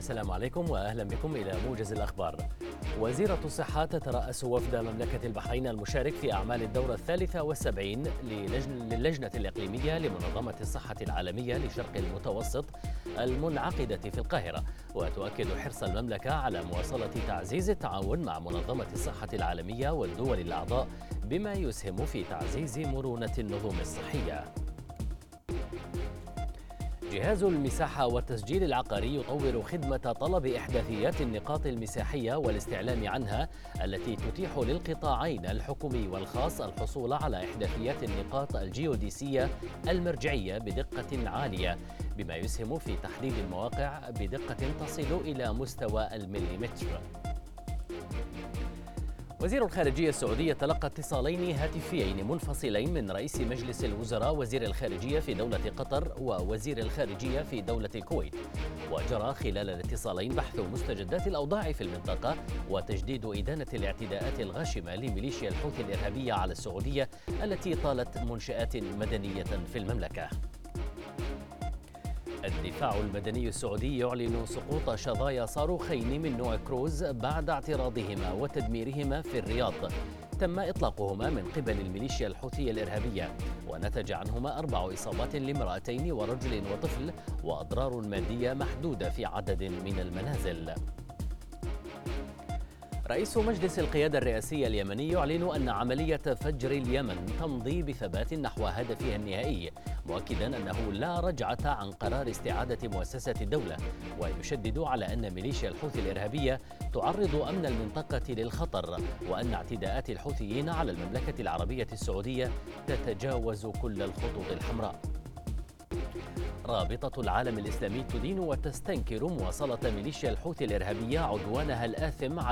السلام عليكم وأهلا بكم إلى موجز الأخبار. وزيرة الصحة تترأس وفد مملكة البحرين المشارك في أعمال الدورة 73 للجنة الإقليمية لمنظمة الصحة العالمية لشرق المتوسط المنعقدة في القاهرة، وتؤكد حرص المملكة على مواصلة تعزيز التعاون مع منظمة الصحة العالمية والدول الأعضاء بما يسهم في تعزيز مرونة النظم الصحية. جهاز المساحة والتسجيل العقاري يطور خدمة طلب إحداثيات النقاط المساحية والاستعلام عنها التي تتيح للقطاعين الحكومي والخاص الحصول على إحداثيات النقاط الجيوديسية المرجعية بدقة عالية، بما يسهم في تحديد المواقع بدقة تصل إلى مستوى المليمتر. وزير الخارجية السعودية تلقى اتصالين هاتفيين منفصلين من رئيس مجلس الوزراء وزير الخارجية في دولة قطر ووزير الخارجية في دولة الكويت، وجرى خلال الاتصالين بحث مستجدات الأوضاع في المنطقة وتجديد إدانة الاعتداءات الغاشمة لميليشيا الحوثي الإرهابية على السعودية التي طالت منشآت مدنية في المملكة. الدفاع المدني السعودي يعلن سقوط شظايا صاروخين من نوع كروز بعد اعتراضهما وتدميرهما في الرياض. تم إطلاقهما من قبل الميليشيا الحوثية الإرهابية، ونتج عنهما 4 إصابات لامرأتين ورجل وطفل وأضرار مادية محدودة في عدد من المنازل. رئيس مجلس القيادة الرئاسية اليمني يعلن أن عملية فجر اليمن تمضي بثبات نحو هدفها النهائي، مؤكدا أنه لا رجعة عن قرار استعادة مؤسسة الدولة، ويشدد على أن ميليشيا الحوثي الإرهابية تعرض أمن المنطقة للخطر، وأن اعتداءات الحوثيين على المملكة العربية السعودية تتجاوز كل الخطوط الحمراء. رابطة العالم الإسلامي تدين وتستنكر مواصلة ميليشيا الحوثي الإرهابية عدوانها الآثم